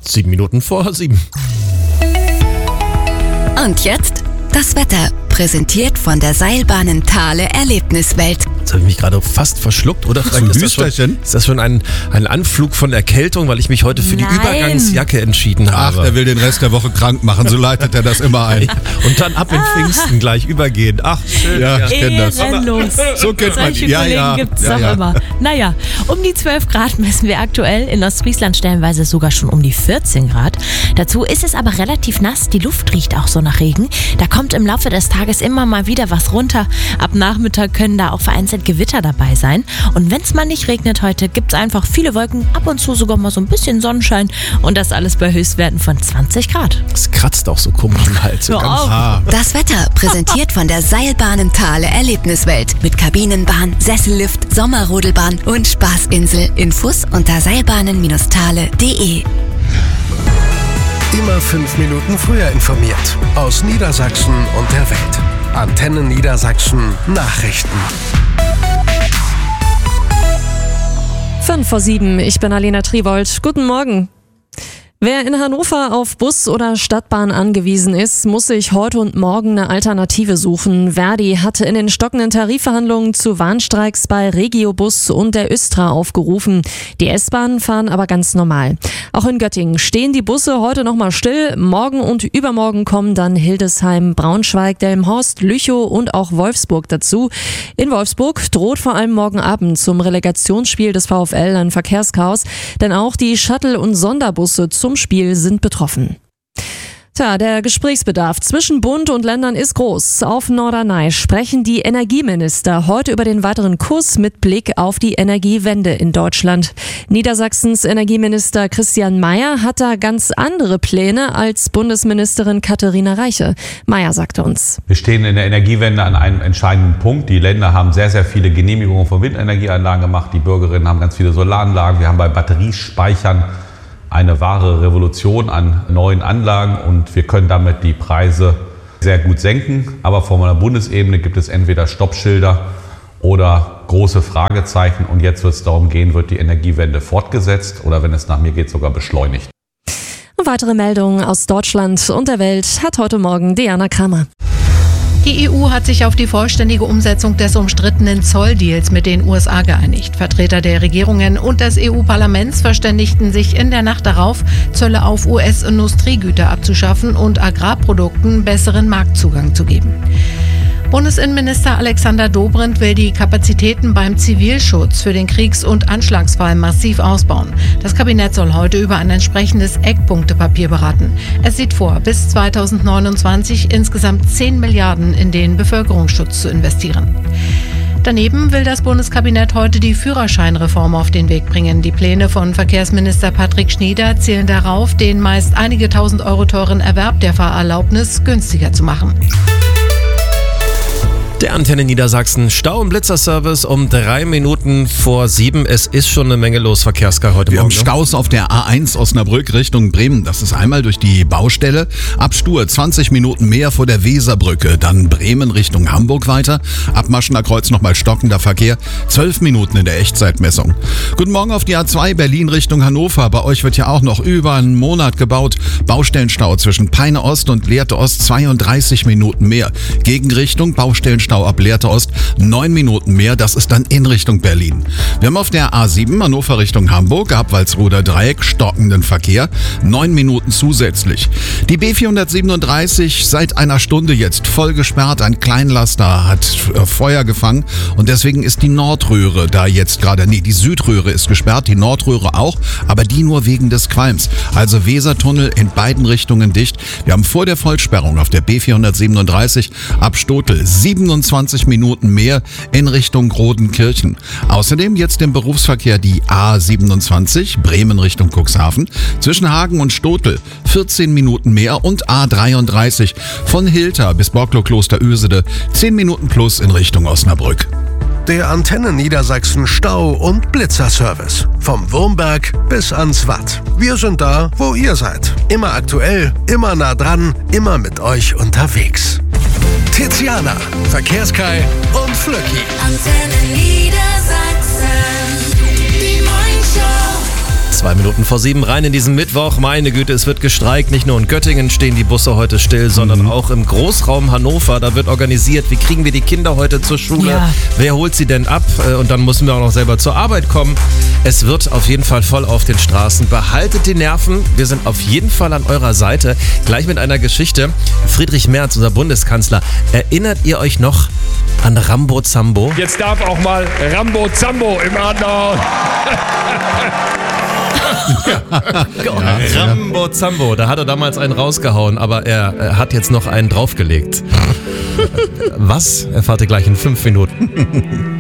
7 Minuten vor 7. Und jetzt das Wetter, präsentiert von der Seilbahnen Thale Erlebniswelt. Jetzt habe ich mich gerade fast verschluckt, oder? Vielleicht ist das schon ein Anflug von Erkältung, weil ich mich heute für die Übergangsjacke entschieden habe. Ach, er will den Rest der Woche krank machen, so leitet er das immer ein. Und dann ab in Pfingsten gleich übergehen. Ach, schön. Ja, ich kenne das. Ehrenlos. So kennt man Solche Kollegen gibt es doch immer. Naja, um die 12 Grad messen wir aktuell. In Ostfriesland stellenweise sogar schon um die 14 Grad. Dazu ist es aber relativ nass. Die Luft riecht auch so nach Regen. Da kommt im Laufe des Tages immer mal wieder was runter. Ab Nachmittag können da auch vereinzelt Gewitter dabei sein. Und wenn es mal nicht regnet heute, gibt es einfach viele Wolken, ab und zu sogar mal so ein bisschen Sonnenschein. Und das alles bei Höchstwerten von 20 Grad. Es kratzt auch so komisch im Hals. So Das Wetter, präsentiert von der Seilbahnen Thale Erlebniswelt. Mit Kabinenbahn, Sessellift, Sommerrodelbahn und Spaßinsel. Infos unter seilbahnen-thale.de. Immer 5 Minuten früher informiert. Aus Niedersachsen und der Welt. Antenne Niedersachsen Nachrichten. 6:55, ich bin Alena Triwold. Guten Morgen. Wer in Hannover auf Bus oder Stadtbahn angewiesen ist, muss sich heute und morgen eine Alternative suchen. Verdi hatte in den stockenden Tarifverhandlungen zu Warnstreiks bei Regiobus und der Östra aufgerufen. Die S-Bahnen fahren aber ganz normal. Auch in Göttingen stehen die Busse heute nochmal still. Morgen und übermorgen kommen dann Hildesheim, Braunschweig, Delmenhorst, Lüchow und auch Wolfsburg dazu. In Wolfsburg droht vor allem morgen Abend zum Relegationsspiel des VfL ein Verkehrschaos, denn auch die Shuttle- und Sonderbusse zum Spiel sind betroffen. Tja, der Gesprächsbedarf zwischen Bund und Ländern ist groß. Auf Norderney sprechen die Energieminister heute über den weiteren Kurs mit Blick auf die Energiewende in Deutschland. Niedersachsens Energieminister Christian Mayer hat da ganz andere Pläne als Bundesministerin Katharina Reiche. Mayer sagte uns: Wir stehen in der Energiewende an einem entscheidenden Punkt. Die Länder haben sehr, sehr viele Genehmigungen von Windenergieanlagen gemacht. Die Bürgerinnen haben ganz viele Solaranlagen. Wir haben bei Batteriespeichern eine wahre Revolution an neuen Anlagen und wir können damit die Preise sehr gut senken. Aber von der Bundesebene gibt es entweder Stoppschilder oder große Fragezeichen. Und jetzt wird es darum gehen, wird die Energiewende fortgesetzt oder, wenn es nach mir geht, sogar beschleunigt. Weitere Meldungen aus Deutschland und der Welt hat heute Morgen Diana Kramer. Die EU hat sich auf die vollständige Umsetzung des umstrittenen Zolldeals mit den USA geeinigt. Vertreter der Regierungen und des EU-Parlaments verständigten sich in der Nacht darauf, Zölle auf US-Industriegüter abzuschaffen und Agrarprodukten besseren Marktzugang zu geben. Bundesinnenminister Alexander Dobrindt will die Kapazitäten beim Zivilschutz für den Kriegs- und Anschlagsfall massiv ausbauen. Das Kabinett soll heute über ein entsprechendes Eckpunktepapier beraten. Es sieht vor, bis 2029 insgesamt 10 Milliarden in den Bevölkerungsschutz zu investieren. Daneben will das Bundeskabinett heute die Führerscheinreform auf den Weg bringen. Die Pläne von Verkehrsminister Patrick Schnieder zielen darauf, den meist einige tausend Euro teuren Erwerb der Fahrerlaubnis günstiger zu machen. Der Antenne Niedersachsen Stau- und Blitzerservice um 3 Minuten vor 7. Es ist schon eine Menge los, Verkehrskar heute Wir Morgen. haben Staus auf der A1 Osnabrück Richtung Bremen. Das ist einmal durch die Baustelle. Ab Stur 20 Minuten mehr vor der Weserbrücke. Dann Bremen Richtung Hamburg weiter. Ab Maschener Kreuz nochmal stockender Verkehr. 12 Minuten in der Echtzeitmessung. Guten Morgen auf die A2 Berlin Richtung Hannover. Bei euch wird ja auch noch über einen Monat gebaut. Baustellenstau zwischen Peine Ost und Lehrte Ost 32 Minuten mehr. Gegenrichtung Baustellenstau ab Lehrte Ost 9 Minuten mehr, das ist dann in Richtung Berlin. Wir haben auf der A7 Hannover Richtung Hamburg, ab Walsroder Dreieck, stockenden Verkehr, 9 Minuten zusätzlich. Die B437 seit einer Stunde jetzt voll gesperrt, ein Kleinlaster hat Feuer gefangen und deswegen ist die Nordröhre da jetzt gerade, die Südröhre ist gesperrt, die Nordröhre auch, aber die nur wegen des Qualms. Also Wesertunnel in beiden Richtungen dicht. Wir haben vor der Vollsperrung auf der B437 ab Stotel 27 Minuten mehr in Richtung Grodenkirchen. Außerdem jetzt im Berufsverkehr die A27 Bremen Richtung Cuxhaven zwischen Hagen und Stotel 14 Minuten mehr und A33 von Hilter bis Borklo-Kloster Uesede 10 Minuten plus in Richtung Osnabrück. Der Antenne Niedersachsen Stau- und Blitzerservice. Vom Wurmberg bis ans Watt. Wir sind da, wo ihr seid. Immer aktuell, immer nah dran, immer mit euch unterwegs. Tiziana, Verkehrskai und Flöcki. Antenne Niedersachsen, die Morningshow. 2 Minuten vor 7 rein in diesen Mittwoch. Meine Güte, es wird gestreikt. Nicht nur in Göttingen stehen die Busse heute still, sondern auch im Großraum Hannover. Da wird organisiert, wie kriegen wir die Kinder heute zur Schule? Ja. Wer holt sie denn ab? Und dann müssen wir auch noch selber zur Arbeit kommen. Es wird auf jeden Fall voll auf den Straßen. Behaltet die Nerven. Wir sind auf jeden Fall an eurer Seite. Gleich mit einer Geschichte. Friedrich Merz, unser Bundeskanzler. Erinnert ihr euch noch an Rambo Zambo? Jetzt darf auch mal Rambo Zambo im Adler. Rambo Zambo, da hat er damals einen rausgehauen, aber er hat jetzt noch einen draufgelegt. Was? Erfahrt ihr gleich in 5 Minuten.